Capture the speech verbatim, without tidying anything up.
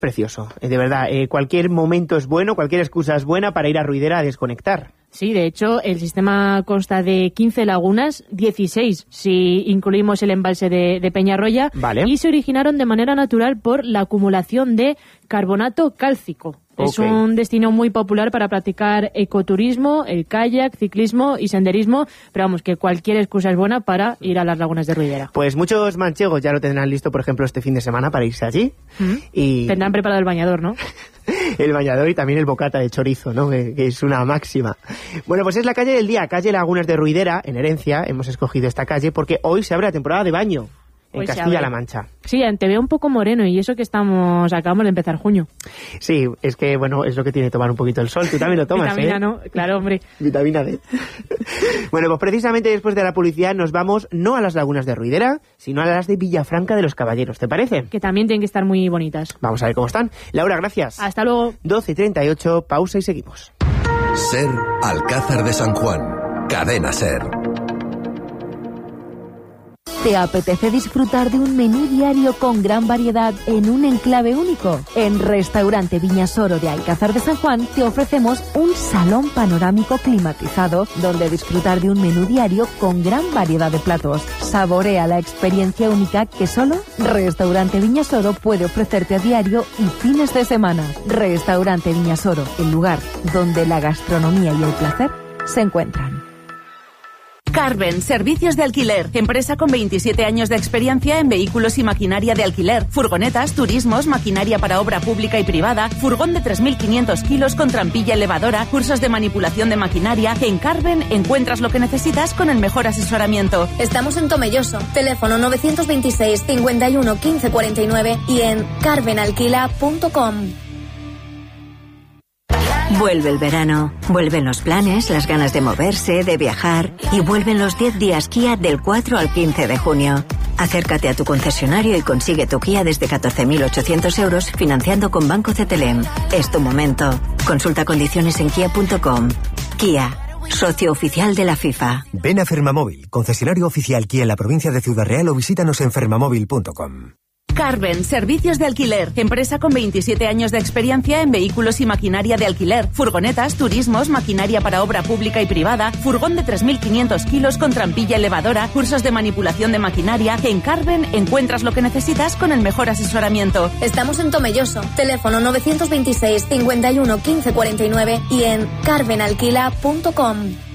precioso, de verdad. Eh, cualquier momento es bueno, cualquier excusa es buena para ir a Ruidera a desconectar. Sí, de hecho, el sistema consta de quince lagunas, dieciséis si incluimos el embalse de, de Peñarroya, vale. Y se originaron de manera natural por la acumulación de carbonato cálcico. Okay. Es un destino muy popular para practicar ecoturismo, el kayak, ciclismo y senderismo, pero vamos, que cualquier excusa es buena para ir a las lagunas de Ruidera. Pues muchos manchegos ya lo tendrán listo, por ejemplo, este fin de semana para irse allí. ¿Mm? Y tendrán preparado el bañador, ¿no? El bañador y también el bocata de chorizo, ¿no? Que, que es una máxima. Bueno, pues es la calle del día, calle Lagunas de Ruidera, en Herencia. Hemos escogido esta calle porque hoy se abre la temporada de baño en Castilla-La Mancha. Sí, te veo un poco moreno y eso que estamos acabamos de empezar junio. Sí, es que, bueno, es lo que tiene tomar un poquito el sol. Tú también lo tomas, Vitamina, ¿eh? ¿no? Claro, hombre. Vitamina D. Bueno, pues precisamente después de la publicidad nos vamos no a las lagunas de Ruidera, sino a las de Villafranca de los Caballeros, ¿te parece? Que también tienen que estar muy bonitas. Vamos a ver cómo están. Laura, gracias. Hasta luego. doce y treinta y ocho, pausa y seguimos. SER, Alcázar de San Juan. Cadena SER. ¿Te apetece disfrutar de un menú diario con gran variedad en un enclave único? En Restaurante Viñasoro de Alcázar de San Juan te ofrecemos un salón panorámico climatizado donde disfrutar de un menú diario con gran variedad de platos. Saborea la experiencia única que solo Restaurante Viñasoro puede ofrecerte a diario y fines de semana. Restaurante Viñasoro, el lugar donde la gastronomía y el placer se encuentran. Carven, servicios de alquiler, empresa con veintisiete años de experiencia en vehículos y maquinaria de alquiler, furgonetas, turismos, maquinaria para obra pública y privada, furgón de tres mil quinientos kilos con trampilla elevadora, cursos de manipulación de maquinaria. En Carven encuentras lo que necesitas con el mejor asesoramiento. Estamos en Tomelloso, teléfono novecientos veintiséis, cincuenta y uno, quince cuarenta y nueve y en carven alquila punto com. Vuelve el verano, vuelven los planes, las ganas de moverse, de viajar y vuelven los diez días Kia del cuatro al quince de junio. Acércate a tu concesionario y consigue tu Kia desde catorce mil ochocientos euros financiando con Banco C T L M. Es tu momento. Consulta condiciones en kia punto com. Kia, socio oficial de la FIFA. Ven a Fermamóvil, concesionario oficial Kia en la provincia de Ciudad Real o visítanos en fermamóvil punto com. Carven, servicios de alquiler, empresa con veintisiete años de experiencia en vehículos y maquinaria de alquiler, furgonetas, turismos, maquinaria para obra pública y privada, furgón de tres mil quinientos kilos con trampilla elevadora, cursos de manipulación de maquinaria. En Carven encuentras lo que necesitas con el mejor asesoramiento. Estamos en Tomelloso, teléfono novecientos veintiséis, cincuenta y uno, quince cuarenta y nueve y en carven alquila punto com.